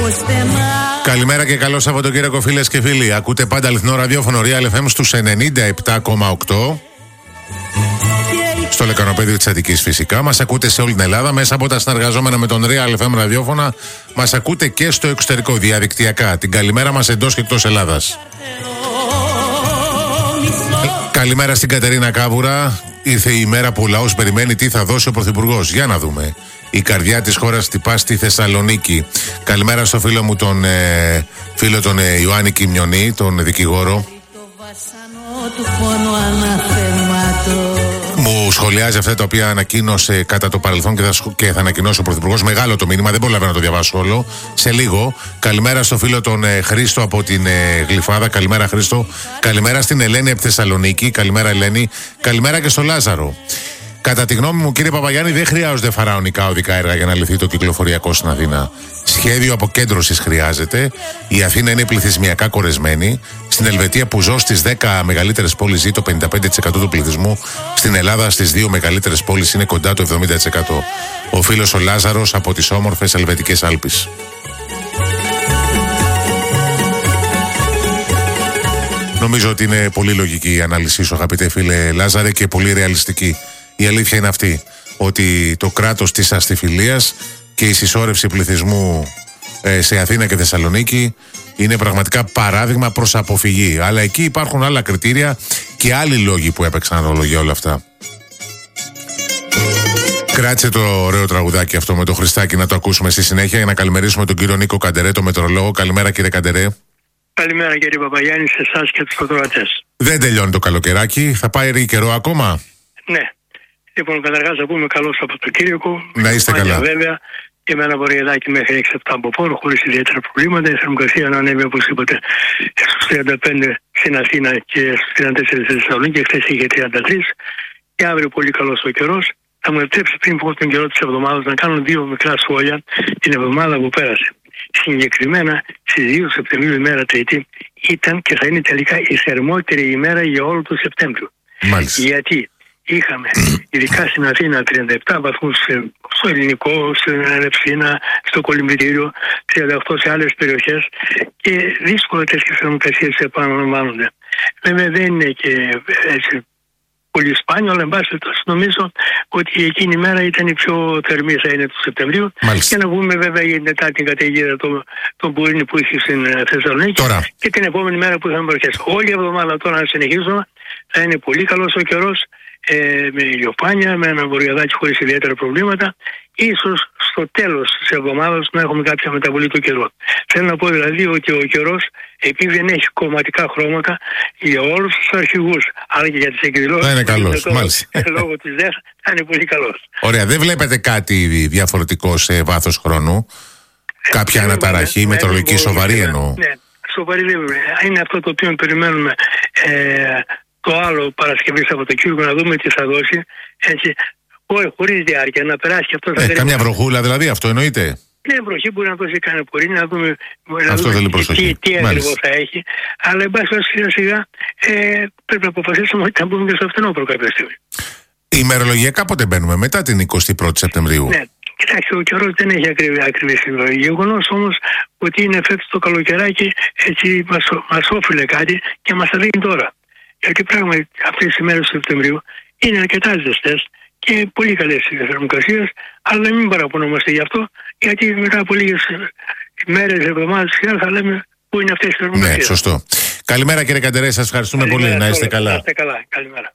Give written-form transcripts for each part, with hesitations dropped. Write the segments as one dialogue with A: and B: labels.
A: Καλημέρα και καλό Σαββατοκύριακο, φίλες και φίλοι. Ακούτε πάντα αληθινό ραδιόφωνο Real FM στους 97,8. Στο λεκανοπέδιο της Αττικής φυσικά. Μας ακούτε σε όλη την Ελλάδα μέσα από τα συνεργαζόμενα με τον Real FM ραδιόφωνα. Μας ακούτε και στο εξωτερικό διαδικτυακά. Την καλημέρα μας εντός και εκτός Ελλάδας. Καλημέρα στην Κατερίνα Κάβουρα. Ήρθε η ημέρα που ο λαός περιμένει τι θα δώσει ο Πρωθυπουργός. Για να δούμε. Η καρδιά της χώρας χτυπά στη Θεσσαλονίκη. Καλημέρα στο φίλο μου τον Ιωάννη Κιμιονή, τον δικηγόρο. Μου σχολιάζει αυτά τα οποία ανακοίνωσε κατά το παρελθόν και θα ανακοινώσει ο Πρωθυπουργός. Μεγάλο το μήνυμα, δεν προλαβαίνω να το διαβάσω όλο. Σε λίγο. Καλημέρα στο φίλο τον Χρήστο από την Γλυφάδα. Καλημέρα Χρήστο. Καλημέρα στην Ελένη από τη Θεσσαλονίκη. Καλημέρα Ελένη. Καλημέρα και στο Λάζαρο. Κατά τη γνώμη μου, κύριε Παπαγιάννη, δεν χρειάζονται φαραωνικά οδικά έργα για να λυθεί το κυκλοφοριακό στην Αθήνα. Σχέδιο αποκέντρωσης χρειάζεται. Η Αθήνα είναι πληθυσμιακά κορεσμένη. Στην Ελβετία, που ζω στις 10 μεγαλύτερες πόλεις, ζει το 55% του πληθυσμού. Στην Ελλάδα, στις 2 μεγαλύτερες πόλεις, είναι κοντά το 70%. Ο φίλος ο Λάζαρος από τις όμορφες Ελβετικές Άλπεις. Νομίζω ότι είναι πολύ λογική η ανάλυση σου, αγαπητέ φίλε Λάζαρε, και πολύ ρεαλιστική. Η αλήθεια είναι αυτή, ότι το κράτος της αστιφιλίας και η συσσόρευση πληθυσμού σε Αθήνα και Θεσσαλονίκη είναι πραγματικά παράδειγμα προς αποφυγή. Αλλά εκεί υπάρχουν άλλα κριτήρια και άλλοι λόγοι που έπαιξαν ρόλο για όλα αυτά. Κράτησε το ωραίο τραγουδάκι αυτό με το Χριστάκι να το ακούσουμε στη συνέχεια για να καλημερίσουμε τον κύριο Νίκο Καντερέ, το μετρολόγο. Καλημέρα κύριε Καντερέ.
B: Καλημέρα κύριε Παπαγιάννη, σε εσάς και τους ακροατές.
A: Δεν τελειώνει το καλοκαιράκι, θα πάει καιρό ακόμα.
B: Ναι. Λοιπόν, καταρχάς θα πούμε καλό Σαββατοκύριακο.
A: Να είστε καλά.
B: Βέβαια, και με ένα βορειαδάκι μέχρι 6-7 από πόνο, χωρίς ιδιαίτερα προβλήματα. Η θερμοκρασία να ανέβει, όπως είπατε, στους 35 στην Αθήνα και στους 34 στη Θεσσαλονίκη. Χθες είχε 33. Και αύριο πολύ καλός ο καιρός. Θα μου επιτρέψει πριν πω τον καιρό της εβδομάδας να κάνω δύο μικρά σχόλια την εβδομάδα που πέρασε. Συγκεκριμένα στις 2 Σεπτεμβρίου, ημέρα Τρίτη, ήταν και θα είναι τελικά η θερμότερη ημέρα για όλο το Σεπτέμβριο.
A: Μάλιστα.
B: Γιατί είχαμε ειδικά στην Αθήνα 37 βαθμούς στο Ελληνικό, στην Ελευσίνα, στο Κολυμβητήριο, 38 σε άλλες περιοχές και δύσκολα τέτοιες θερμοκρασίες επαναλαμβάνονται. Βέβαια δεν είναι και έτσι πολύ σπάνιο, αλλά εν πάση περιπτώσει νομίζω ότι εκείνη η μέρα ήταν η πιο θερμή, θα είναι του Σεπτεμβρίου.
A: Μάλιστα.
B: Και να πούμε βέβαια για την Τετάρτη καταιγίδα των Πουρίνη που είχε στην Θεσσαλονίκη
A: τώρα.
B: Και την επόμενη μέρα που είχαμε προχές. Όλη η εβδομάδα τώρα, να συνεχίσουμε, θα είναι πολύ καλός ο καιρός, με ηλιοφάνεια, με ένα βορειαδάκι χωρίς ιδιαίτερα προβλήματα. Ίσως στο τέλος της εβδομάδας να έχουμε κάποια μεταβολή του καιρού. Θέλω να πω δηλαδή ότι ο καιρός, επειδή δεν έχει κομματικά χρώματα, για όλους τους αρχηγούς, αλλά και για τις εκδηλώσεις,
A: θα είναι καλός, μάλιστα.
B: Λόγω της ΔΕΘ θα είναι πολύ καλός.
A: Ωραία, δεν βλέπετε κάτι διαφορετικό σε βάθος χρόνου? Κάποια αναταραχή μετεωρολογική σοβαρή εννοώ?
B: Ναι, σοβαρή δεν είναι αυτό το οποίο περιμένουμε. Το άλλο Παρασκευή Σαββατοκύριακο να δούμε τι θα δώσει, έτσι, χωρίς διάρκεια, να περάσει αυτό.
A: Καμιά βροχούλα δηλαδή, αυτό εννοείται?
B: Ναι, βροχή μπορεί να δώσει κανένα πορεί, να δούμε τι ακριβώς θα έχει. Αλλά εν πάση σιγά σιγά πρέπει να αποφασίσουμε ότι θα μπούμε και στο φθινόπωρο κάποια στιγμή.
A: Ημερολογιακά πότε μπαίνουμε? Μετά την 21η Σεπτεμβρίου.
B: Ναι, κοιτάξτε, ο καιρός δεν έχει ακριβή συμβολή. Γεγονός όμως ότι είναι φέτος το καλοκαιράκι, έτσι μας όφιλε κάτι και μας τα δίνει τώρα. Γιατί πράγματι αυτές τις ημέρες του Σεπτεμβρίου είναι αρκετά ζεστές και πολύ καλές οι θερμοκρασίες, αλλά μην παραπονόμαστε γι' αυτό, γιατί μετά από λίγες μέρες, εβδομάδες, θα λέμε πού είναι αυτές οι θερμοκρασίες.
A: Ναι, σωστό. Καλημέρα κύριε Καντερέ, σας ευχαριστούμε πολύ. Να είστε καλά.
B: Να είστε καλά. Καλημέρα.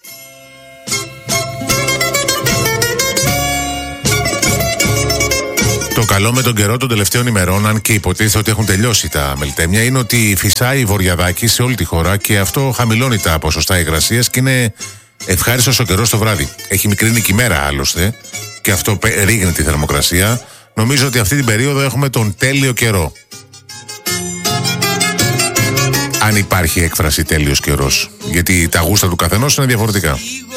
A: Το καλό με τον καιρό των τελευταίων ημερών, αν και υποτίθεται ότι έχουν τελειώσει τα μελτέμια, είναι ότι φυσάει βορειαδάκι σε όλη τη χώρα και αυτό χαμηλώνει τα ποσοστά υγρασίας και είναι ευχάριστος ο καιρός το βράδυ. Έχει μικρύνει και η μέρα άλλωστε και αυτό ρίγνει τη θερμοκρασία. Νομίζω ότι αυτή την περίοδο έχουμε τον τέλειο καιρό. Αν υπάρχει έκφραση τέλειος καιρός. Γιατί τα γούστα του καθενός είναι διαφορετικά.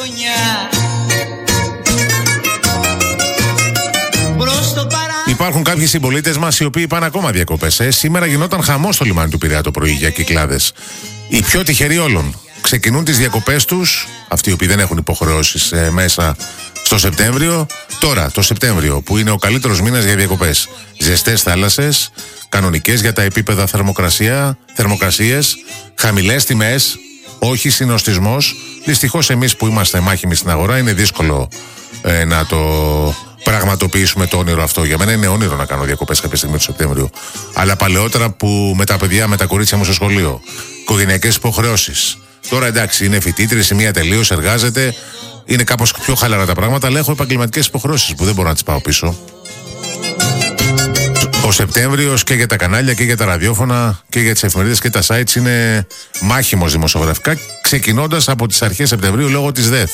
A: Υπάρχουν κάποιοι συμπολίτες μας οι οποίοι πάνε ακόμα διακοπές. Σήμερα γινόταν χαμός στο λιμάνι του Πειραιά το πρωί για Κυκλάδες. Οι πιο τυχεροί όλων ξεκινούν τις διακοπές τους, αυτοί οι οποίοι δεν έχουν υποχρεώσεις μέσα στο Σεπτέμβριο. Τώρα, το Σεπτέμβριο, που είναι ο καλύτερος μήνας για διακοπές. Ζεστές θάλασσες, κανονικές για τα επίπεδα θερμοκρασίες, χαμηλές τιμές, όχι συνοστισμός. Δυστυχώς εμείς που είμαστε μάχημοι στην αγορά είναι δύσκολο να το πραγματοποιήσουμε το όνειρο αυτό. Για μένα είναι όνειρο να κάνω διακοπές κάποια στιγμή του Σεπτέμβριου. Αλλά παλαιότερα που με τα παιδιά, με τα κορίτσια μου στο σχολείο, οικογενειακές υποχρεώσεις. Τώρα εντάξει, είναι φοιτήτρες, η μία τελείως εργάζεται, είναι κάπως πιο χαλαρά τα πράγματα, αλλά έχω επαγγελματικές υποχρεώσεις που δεν μπορώ να τις πάω πίσω. Ο Σεπτέμβριος και για τα κανάλια και για τα ραδιόφωνα και για τις εφημερίδες και τα sites είναι μάχημος δημοσιογραφικά, ξεκινώντας από τις αρχές Σεπτεμβρίου λόγω της ΔΕΘ.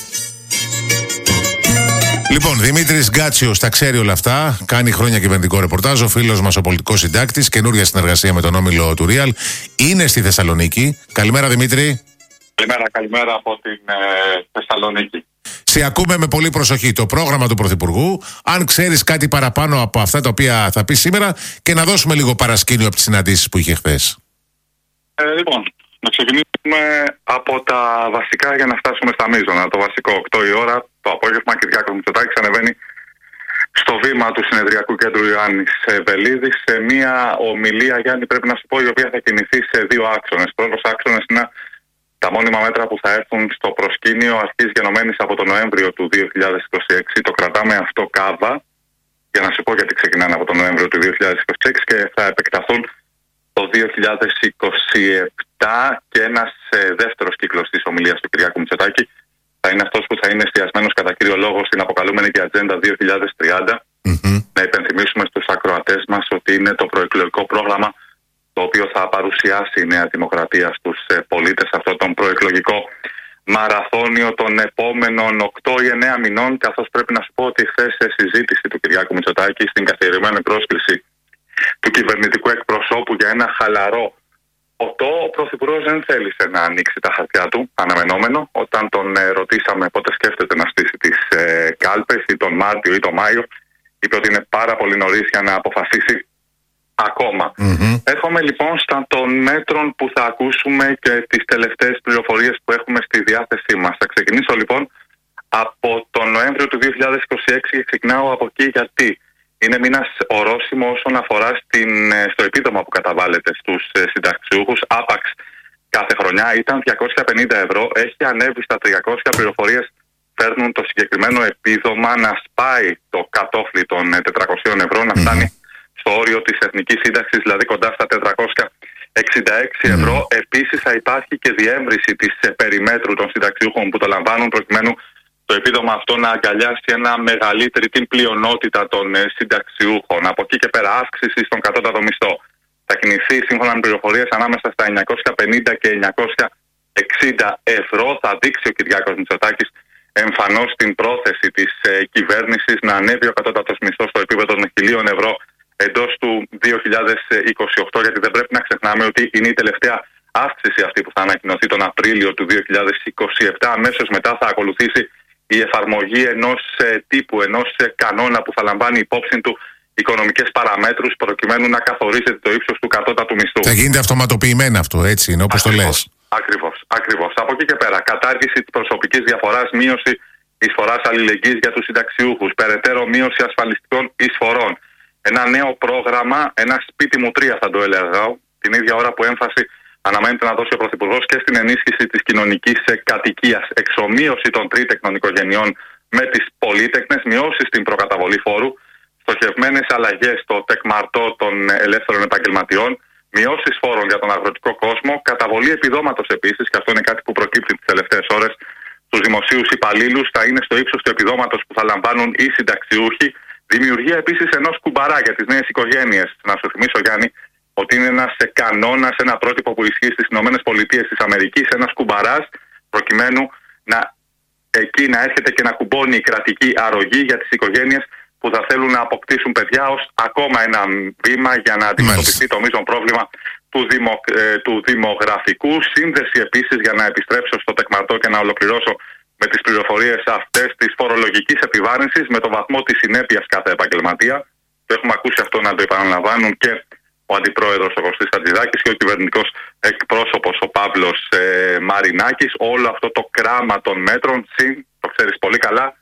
A: Λοιπόν, Δημήτρης Γκάτσιος τα ξέρει όλα αυτά. Κάνει χρόνια κυβερνητικό ρεπορτάζ. Ο φίλος μας, ο πολιτικός συντάκτης. Καινούργια συνεργασία με τον όμιλο του Real. Είναι στη Θεσσαλονίκη. Καλημέρα, Δημήτρη.
C: Καλημέρα από την Θεσσαλονίκη.
A: Σε ακούμε με πολύ προσοχή. Το πρόγραμμα του Πρωθυπουργού. Αν ξέρεις κάτι παραπάνω από αυτά τα οποία θα πει σήμερα, και να δώσουμε λίγο παρασκήνιο από τις συναντήσεις που είχε χθες.
C: Λοιπόν, να ξεκινήσουμε από τα βασικά για να φτάσουμε στα μείζωνα. Το βασικό, 8 η ώρα το απόγευμα, Κυριάκος Μητσοτάκης ανεβαίνει στο βήμα του Συνεδριακού Κέντρου Ιωάννης Βελίδης σε μια ομιλία, Γιάννη, πρέπει να σου πω, η οποία θα κινηθεί σε δύο άξονες. Πρώτος άξονας είναι τα μόνιμα μέτρα που θα έρθουν στο προσκήνιο αρχής γενομένης από τον Νοέμβριο του 2026. Το κρατάμε αυτό κάβα, για να σου πω γιατί ξεκινάνε από τον Νοέμβριο του 2026 και θα επεκταθούν το 2027, και ένας δεύτερος κύκλος της ομιλίας του Κυριάκου Μητσοτάκη θα είναι αυτός που θα είναι εστιασμένος κατά κύριο λόγο στην αποκαλούμενη και Ατζέντα 2030. Να υπενθυμίσουμε στους ακροατές μας ότι είναι το προεκλογικό πρόγραμμα το οποίο θα παρουσιάσει η Νέα Δημοκρατία στους πολίτες, αυτό τον προεκλογικό μαραθώνιο των επόμενων 8 ή 9 μηνών, καθώς πρέπει να σου πω ότι χθες σε συζήτηση του Κυριάκου Μητσοτάκη στην καθιερωμένη πρόσκληση του κυβερνητικού εκπροσώπου για ένα χαλαρό οτό, ο Πρωθυπουργός δεν θέλησε να ανοίξει τα χαρτιά του, αναμενόμενο. Όταν τον ρωτήσαμε πότε σκέφτεται να στήσει τις κάλπες, ή τον Μάρτιο ή τον Μάιο, είπε ότι είναι πάρα πολύ νωρίς για να αποφασίσει ακόμα. Έρχομαι λοιπόν στα των μέτρων που θα ακούσουμε και τις τελευταίες πληροφορίες που έχουμε στη διάθεσή μας. Θα ξεκινήσω λοιπόν από τον Νοέμβριο του 2026 και ξεκινάω από εκεί γιατί είναι μήνας ορόσημο όσον αφορά στο επίδομα που καταβάλλεται στους συνταξιούχους. Άπαξ κάθε χρονιά ήταν 250 ευρώ, έχει ανέβει στα 300. Πληροφορίες φέρνουν το συγκεκριμένο επίδομα να σπάει το κατόφλι των 400 ευρώ, να φτάνει στο όριο της εθνικής σύνταξης, δηλαδή κοντά στα 466 ευρώ. Επίσης θα υπάρχει και διεύρυνση της περιμέτρου των συνταξιούχων που το λαμβάνουν, προκειμένου το επίδομα αυτό να αγκαλιάσει ένα μεγαλύτερη την πλειονότητα των συνταξιούχων. Από εκεί και πέρα, αύξηση στον κατώτατο μισθό θα κινηθεί σύμφωνα με πληροφορίες ανάμεσα στα 950 και 960 ευρώ. Θα δείξει ο Κυριάκος Μητσοτάκης εμφανώς την πρόθεση της κυβέρνησης να ανέβει ο κατώτατος μισθός στο επίπεδο των 1.000 ευρώ εντός του 2028, γιατί δεν πρέπει να ξεχνάμε ότι είναι η τελευταία αύξηση αυτή που θα ανακοινωθεί τον Απρίλιο του 2027. Αμέσως μετά θα ακολουθήσει η εφαρμογή ενός τύπου, ενός κανόνα που θα λαμβάνει υπόψη του οικονομικές παραμέτρους, προκειμένου να καθορίζεται το ύψος του κατώτατου μισθού.
A: Θα γίνεται αυτοματοποιημένα αυτό, έτσι είναι, όπως το λες.
C: Ακριβώς. Από εκεί και πέρα, κατάργηση της προσωπικής διαφοράς, μείωση εισφοράς αλληλεγγύης για τους συνταξιούχους, περαιτέρω μείωση ασφαλιστικών εισφορών. Ένα νέο πρόγραμμα, ένα σπίτι μου 3 θα το έλεγα, την ίδια ώρα που έμφαση αναμένεται να δώσει ο Πρωθυπουργός και στην ενίσχυση της κοινωνικής κατοικίας, εξομοίωση των τρίτεκνων οικογενειών με τις πολύτεκνες, μειώσει στην προκαταβολή φόρου, στοχευμένες αλλαγές στο τεκμαρτό των ελεύθερων επαγγελματιών, μειώσεις φόρων για τον αγροτικό κόσμο, καταβολή επιδόματος επίσης, και αυτό είναι κάτι που προκύπτει τις τελευταίες ώρες, στους δημοσίους υπαλλήλους, θα είναι στο ύψος του επιδόματος που θα λαμβάνουν οι συνταξιούχοι. Δημιουργία επίσης ενός κουμπαρά για τις νέες οικογένειες. Να σου θυμίσω, Γιάννη, ότι είναι ένας κανόνας, ένα πρότυπο που ισχύει στις ΗΠΑ, ένας κουμπαράς, προκειμένου εκεί να έρχεται και να κουμπώνει η κρατική αρρωγή για τις οικογένειες που θα θέλουν να αποκτήσουν παιδιά, ως ακόμα ένα βήμα για να αντιμετωπιστεί το μείζον πρόβλημα του δημογραφικού. Σύνδεση επίσης, για να επιστρέψω στο τεκμαρτό και να ολοκληρώσω με τις πληροφορίες αυτές, της φορολογικής επιβάρυνσης με το βαθμό της συνέπειας κάθε επαγγελματία. Το έχουμε ακούσει αυτό να το επαναλαμβάνουν και ο Αντιπρόεδρος ο Κωστής Χατζηδάκης και ο κυβερνητικός εκπρόσωπος ο Παύλος Μαρινάκης. Όλο αυτό το κράμα των μέτρων, το ξέρεις πολύ καλά,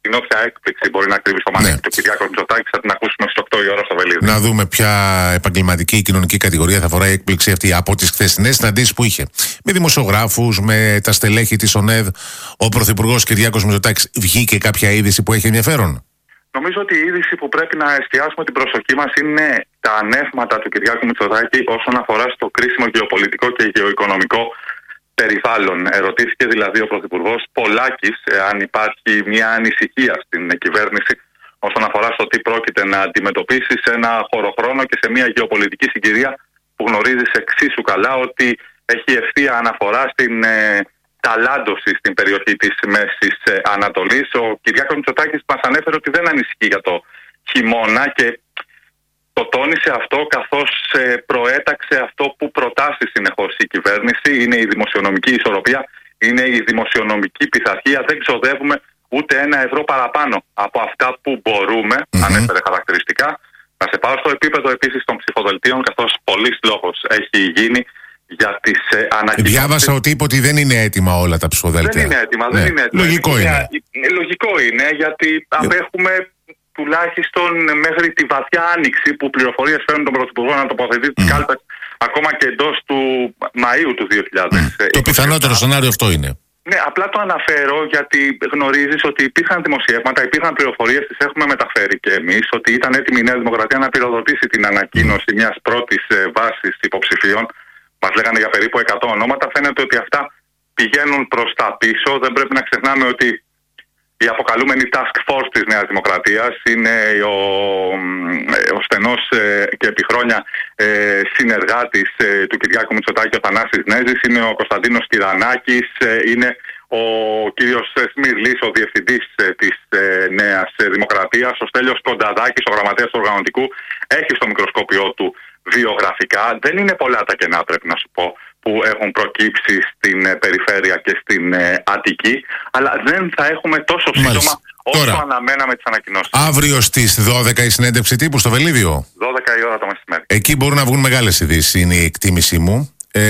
C: την όποια έκπληξη μπορεί να κρύβει στο μανίκι του Κυριάκος Μητσοτάκης θα την ακούσουμε στις 8 η ώρα στο Βελίδι.
A: Να δούμε ποια επαγγελματική ή κοινωνική κατηγορία θα φοράει η έκπληξη αυτή από τις χθεσινές συναντήσεις που είχε με δημοσιογράφους, με τα στελέχη της ΟΝΕΔ. Ο Πρωθυπουργός Κυριάκος Μητσοτάκης, βγήκε κάποια είδηση που έχει ενδιαφέρον?
C: Νομίζω ότι η είδηση που πρέπει να εστιάσουμε την προσοχή μας είναι τα ανέφματα του Κυριάκου Μητσοτάκη όσον αφορά στο κρίσιμο γεωπολιτικό και γεωοικονομικό περιβάλλον. Ερωτήθηκε δηλαδή ο Πρωθυπουργός Πολάκης αν υπάρχει μια ανησυχία στην κυβέρνηση όσον αφορά στο τι πρόκειται να αντιμετωπίσει σε ένα χωροχρόνο και σε μια γεωπολιτική συγκυρία που γνωρίζεις εξίσου καλά ότι έχει ευθεία αναφορά στην ταλάντωση στην περιοχή της Μέσης Ανατολής. Ο Κυριάκος Μητσοτάκης μας ανέφερε ότι δεν ανησυχεί για το χειμώνα και το τόνισε αυτό καθώς προέταξε αυτό που προτάσει συνεχώς η κυβέρνηση. Είναι η δημοσιονομική ισορροπία, είναι η δημοσιονομική πειθαρχία. Δεν ξοδεύουμε ούτε ένα ευρώ παραπάνω από αυτά που μπορούμε, ανέφερε χαρακτηριστικά. Να σε πάω στο επίπεδο επίσης των ψηφοδελτίων, καθώς πολλής λόγος έχει γίνει για τις ανακοινώσεις.
A: Διάβασα ότι είπε ότι δεν είναι έτοιμα όλα τα ψηφοδέλτια.
C: Δεν είναι έτοιμα, δεν είναι έτοιμα. Λογικό είναι, γιατί απέχουμε τουλάχιστον μέχρι τη βαθιά άνοιξη που πληροφορίες φέρνουν τον Πρωθυπουργό να τοποθετεί τις κάλπες ακόμα και εντός του Μαΐου του 2000.
A: Το πιθανότερο σενάριο αυτό είναι.
C: Ναι, απλά το αναφέρω γιατί γνωρίζεις ότι υπήρχαν δημοσιεύματα, υπήρχαν πληροφορίες, τις έχουμε μεταφέρει και εμείς, ότι ήταν έτοιμη η Νέα Δημοκρατία να πυροδοτήσει την ανακοίνωση μιας πρώτης βάσης υποψηφίων. Μας λέγανε για περίπου 100 ονόματα. Φαίνεται ότι αυτά πηγαίνουν προς τα πίσω. Δεν πρέπει να ξεχνάμε ότι η αποκαλούμενη task force της Νέας Δημοκρατίας είναι ο στενός και επί χρόνια συνεργάτης του Κυριάκου Μητσοτάκη, ο Θανάσης Νέζης, είναι ο Κωνσταντίνος Κυρανάκης, είναι ο κύριος Σμυρλής, ο διευθυντής της Νέας Δημοκρατίας, ο Στέλιος Κονταδάκης, ο γραμματέας του οργανωτικού, έχει στο μικροσκόπιό του βιογραφικά. Δεν είναι πολλά τα κενά, πρέπει να σου πω, που έχουν προκύψει στην περιφέρεια και στην Αττική, αλλά δεν θα έχουμε τόσο σύντομα όσο τώρα αναμέναμε τις ανακοινώσεις.
A: Αύριο στις 12 η συνέντευξη τύπου στο Βελίδιο.
C: 12 η ώρα το μεσημέρι.
A: Εκεί μπορούν να βγουν μεγάλες ειδήσεις, είναι η εκτίμησή μου.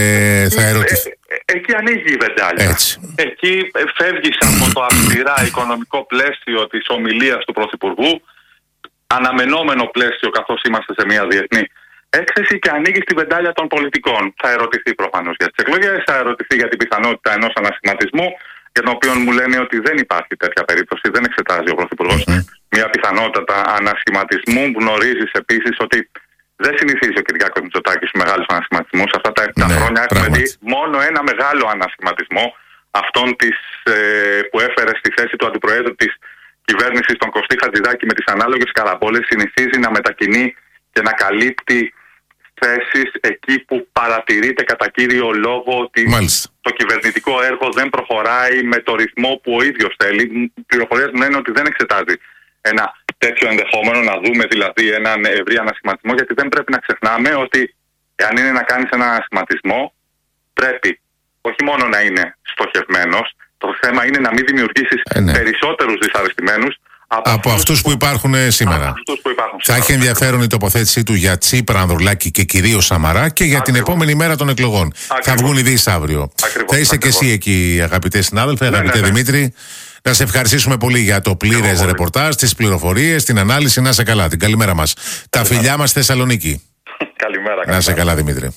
C: Εκεί ανοίγει η βεντάλια. Εκεί φεύγεις από το αυστηρά οικονομικό πλαίσιο της ομιλίας του Πρωθυπουργού, αναμενόμενο πλαίσιο καθώς είμαστε σε μια διεθνή έκθεση, και ανοίγει τη βεντάλια των πολιτικών. Θα ερωτηθεί προφανώς για τις εκλογές, θα ερωτηθεί για την πιθανότητα ενός ανασχηματισμού, για τον οποίο μου λένε ότι δεν υπάρχει τέτοια περίπτωση, δεν εξετάζει ο Πρωθυπουργός μια πιθανότητα ανασχηματισμού. Γνωρίζεις επίσης ότι δεν συνηθίζει ο Κυριάκος Μητσοτάκης στους μεγάλους ανασχηματισμούς. Αυτά τα 7 χρόνια έχουμε δει μόνο ένα μεγάλο ανασχηματισμό, αυτόν που έφερε στη θέση του αντιπροέδρου της κυβέρνησης τον Κωστή Χατζηδάκη με τις ανάλογες καραμπόλες. Συνηθίζει να μετακινεί και να καλύπτει θέσεις εκεί που παρατηρείται κατά κύριο λόγο ότι το κυβερνητικό έργο δεν προχωράει με το ρυθμό που ο ίδιος θέλει. Οι πληροφορίες μου λένε ότι δεν εξετάζει ένα τέτοιο ενδεχόμενο, να δούμε δηλαδή έναν ευρύ ανασχηματισμό, γιατί δεν πρέπει να ξεχνάμε ότι εάν είναι να κάνεις έναν ανασχηματισμό, πρέπει όχι μόνο να είναι στοχευμένος, το θέμα είναι να μην δημιουργήσεις περισσότερους δυσαρεστημένους από αυτούς που υπάρχουν σήμερα.
A: Θα έχει ενδιαφέρον η τοποθέτησή του για Τσίπρα, Ανδρουλάκη και κυρίως Σαμαρά και για την επόμενη μέρα των εκλογών. Θα βγουν ειδήσεις αύριο. Θα είσαι και εσύ εκεί, αγαπητέ συνάδελφε, αγαπητέ Δημήτρη. Να σε ευχαριστήσουμε πολύ για το πλήρες ρεπορτάζ, τις πληροφορίες, την ανάλυση. Να σε καλά. Την καλημέρα μας. Τα φιλιά μας στη Θεσσαλονίκη.
C: Καλημέρα.
A: Να σε καλά, Δημήτρη.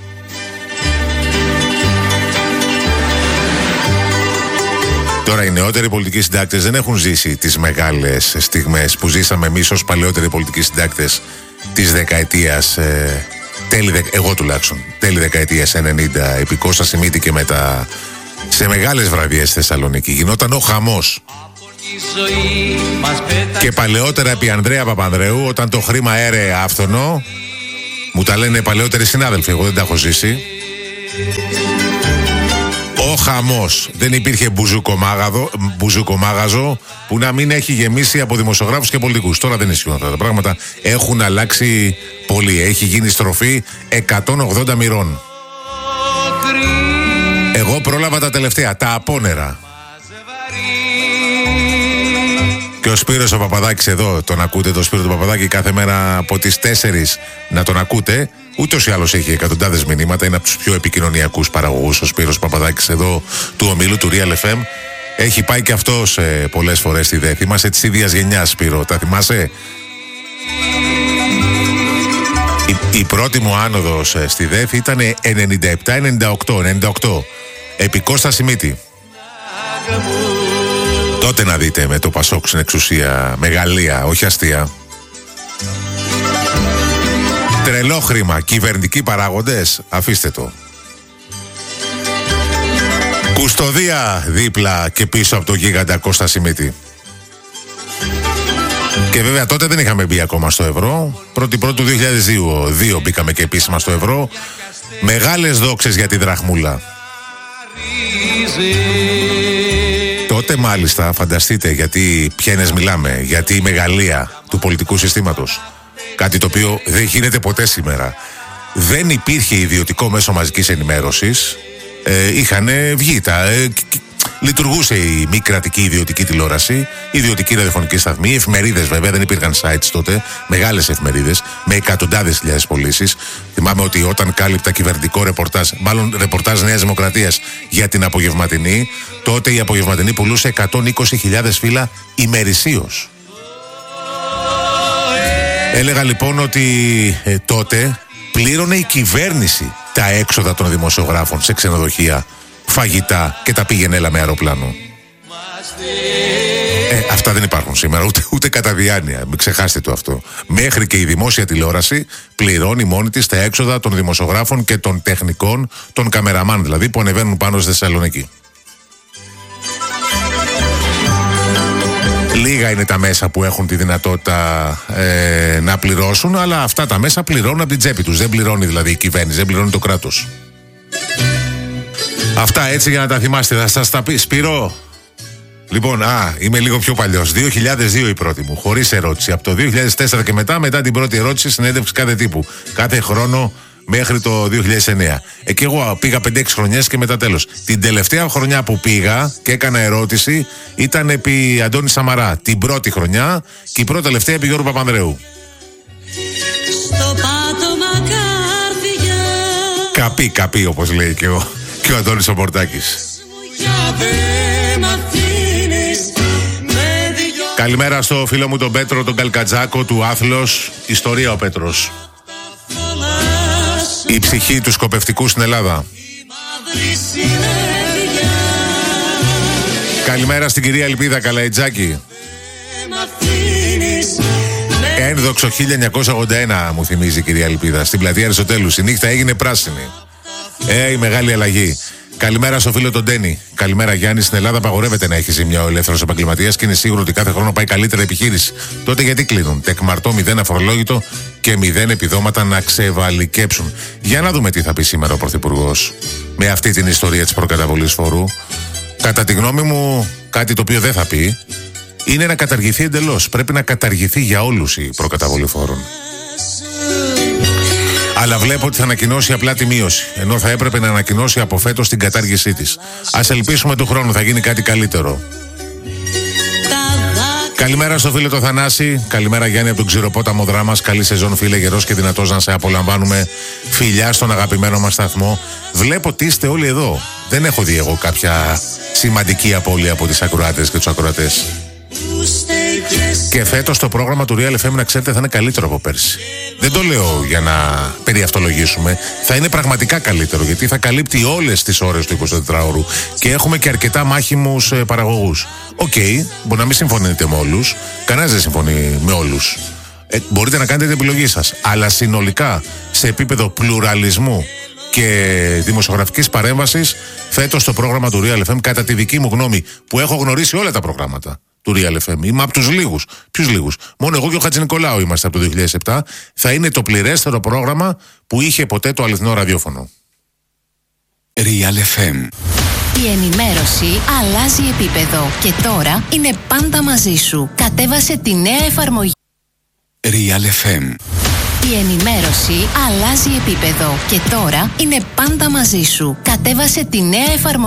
A: Τώρα οι νεότεροι πολιτικοί συντάκτες δεν έχουν ζήσει τις μεγάλες στιγμές που ζήσαμε εμείς ως παλαιότεροι πολιτικοί συντάκτες της δεκαετίας, εγώ τουλάχιστον, τέλη δεκαετίας 90, επί Κώστα Σιμίτη και μετά, σε μεγάλες βραδιές στη Θεσσαλονίκη. Γινόταν ο χαμός. Και παλαιότερα επί Ανδρέα Παπανδρέου, όταν το χρήμα έρεε άφθονο, μου τα λένε παλαιότεροι συνάδελφοι, εγώ δεν τα έχω ζήσει. Ο χαμός. Δεν υπήρχε μπουζουκομάγαζο που να μην έχει γεμίσει από δημοσιογράφους και πολιτικούς. Τώρα δεν ισχύουν αυτά τα πράγματα. Έχουν αλλάξει πολύ. Έχει γίνει στροφή 180 μοιρών. Εγώ πρόλαβα τα τελευταία, τα απόνερα. Και ο Σπύρος ο Παπαδάκης εδώ, τον ακούτε, τον Σπύρο του Παπαδάκη, κάθε μέρα από τις 4 να τον ακούτε. Ούτως ή άλλως έχει εκατοντάδες μηνύματα, είναι από τους πιο επικοινωνιακούς παραγωγούς ο Σπύρος Παπαδάκης εδώ του ομίλου του Real FM. Έχει πάει και αυτός πολλές φορές στη ΔΕΘ. Είμαστε της ίδιας γενιάς, Σπύρο. Τα θυμάσαι? Η πρώτη μου άνοδος στη ΔΕΘ ήταν 97-98. Επί Κώστα Σιμίτη. Τότε να δείτε με το Πασόκ στην εξουσία. Μεγαλεία, όχι αστεία. Τρελό χρήμα. Κυβερνητικοί παράγοντες, αφήστε το. Κουστοδία δίπλα και πίσω από το γίγαντα Κώστα Σιμίτη. Και βέβαια τότε δεν είχαμε μπει ακόμα στο ευρώ. 1η του 2002 μπήκαμε και επίσημα στο ευρώ. Μεγάλες δόξες για τη δραχμούλα. Τότε μάλιστα, φανταστείτε γιατί ποιένες μιλάμε, γιατί η μεγαλεία του πολιτικού συστήματος. Κάτι το οποίο δεν γίνεται ποτέ σήμερα. Δεν υπήρχε ιδιωτικό μέσο μαζικής ενημέρωσης. Είχαν βγει λειτουργούσε η μη κρατική ιδιωτική τηλεόραση, ιδιωτική ραδιοφωνική σταθμή, εφημερίδες βέβαια, δεν υπήρχαν sites τότε, μεγάλες εφημερίδες με εκατοντάδες χιλιάδες πωλήσεις. Θυμάμαι ότι όταν κάλυπτα κυβερνητικό ρεπορτάζ, μάλλον ρεπορτάζ Νέας Δημοκρατίας για την απογευματινή, τότε η απογευματινή πουλούσε 120.000 φύλλα ημερησίως. Έλεγα λοιπόν ότι τότε πλήρωνε η κυβέρνηση τα έξοδα των δημοσιογράφων σε ξενοδοχεία, φαγητά και τα πήγαινε έλα με αεροπλάνο. Αυτά δεν υπάρχουν σήμερα ούτε κατά διάνοια. Μην ξεχάσετε το αυτό. Μέχρι και η δημόσια τηλεόραση πληρώνει μόνη της τα έξοδα των δημοσιογράφων και των τεχνικών, των καμεραμάν δηλαδή, που ανεβαίνουν πάνω στη Θεσσαλονίκη. Λίγα είναι τα μέσα που έχουν τη δυνατότητα να πληρώσουν, αλλά αυτά τα μέσα πληρώνουν από την τσέπη τους. Δεν πληρώνει δηλαδή η κυβέρνηση, δεν πληρώνει το κράτος. Αυτά έτσι για να τα θυμάστε. Θα σας τα πει, Σπύρο. Λοιπόν, είμαι λίγο πιο παλιός. 2002 η πρώτη μου, χωρίς ερώτηση. Από το 2004 και μετά την πρώτη ερώτηση, συνέντευξη κάθε τύπου. Κάθε χρόνο μέχρι το 2009. Και εγώ πήγα 5-6 χρονιές και μετά τέλος. Την τελευταία χρονιά που πήγα και έκανα ερώτηση ήταν επί Αντώνη Σαμαρά. Την πρώτη χρονιά και η πρώτη τελευταία επί Γιώργου Παπανδρέου. Καπί όπως λέει και ο Αντώνης ο Πορτάκης. Καλημέρα στο φίλο μου τον Πέτρο, τον Καλκατζάκο του Άθλος. Ιστορία ο Πέτρος. Η ψυχή του σκοπευτικού στην Ελλάδα. Καλημέρα στην κυρία Ελπίδα Καλαϊτζάκη. Ένδοξο 1981 μου θυμίζει η κυρία Ελπίδα. Στην πλατεία Αριστοτέλου. Η νύχτα έγινε πράσινη. Η μεγάλη αλλαγή. Καλημέρα στο φίλο τον Ντένι. Καλημέρα Γιάννη. Στην Ελλάδα απαγορεύεται να έχει ζημιά ο ελεύθερος επαγγελματίας και είναι σίγουρο ότι κάθε χρόνο πάει καλύτερη επιχείρηση. Τότε γιατί κλείνουν? Τεκμαρτό, 0 αφορολόγητο και 0 επιδόματα να ξεβαλικέψουν. Για να δούμε τι θα πει σήμερα ο Πρωθυπουργός με αυτή την ιστορία της προκαταβολής φόρου. Κατά τη γνώμη μου, κάτι το οποίο δεν θα πει είναι να καταργηθεί εντελώς. Πρέπει να καταργηθεί για όλους η προκαταβολή φόρων. Αλλά βλέπω ότι θα ανακοινώσει απλά τη μείωση, ενώ θα έπρεπε να ανακοινώσει από φέτος την κατάργησή της. Ας ελπίσουμε του χρόνου θα γίνει κάτι καλύτερο. Καλημέρα στο φίλο το Θανάση. Καλημέρα Γιάννη από τον Ξηροπόταμο Δράμας. Καλή σεζόν φίλε, γερός και δυνατός να σε απολαμβάνουμε. Φιλιά στον αγαπημένο μας σταθμό. Βλέπω ότι είστε όλοι εδώ. Δεν έχω δει εγώ κάποια σημαντική απώλεια από τις ακροάτες και τους ακροατές. Και φέτος το πρόγραμμα του Real FM, να ξέρετε, θα είναι καλύτερο από πέρσι. Δεν το λέω για να περιαυτολογήσουμε. Θα είναι πραγματικά καλύτερο, γιατί θα καλύπτει όλες τις ώρες του 24ωρου και έχουμε και αρκετά μάχημους παραγωγούς. Μπορεί να μην συμφωνείτε με όλους. Κανένας δεν συμφωνεί με όλους. Μπορείτε να κάνετε την επιλογή σας. Αλλά συνολικά, σε επίπεδο πλουραλισμού και δημοσιογραφικής παρέμβασης, φέτος το πρόγραμμα του Real FM, κατά τη δική μου γνώμη, που έχω γνωρίσει όλα τα προγράμματα του Real FM, είμαι από τους λίγους. Ποιους λίγους? Μόνο εγώ και ο Χατζηνικολάου είμαστε από το 2007. Θα είναι το πληρέστερο πρόγραμμα που είχε ποτέ το αληθινό ραδιόφωνο.
D: Real FM.
E: Η ενημέρωση αλλάζει επίπεδο και τώρα είναι πάντα μαζί σου. Κατέβασε τη νέα εφαρμογή
D: Real FM.
E: Η ενημέρωση αλλάζει επίπεδο και τώρα είναι πάντα μαζί σου. Κατέβασε τη νέα εφαρμογή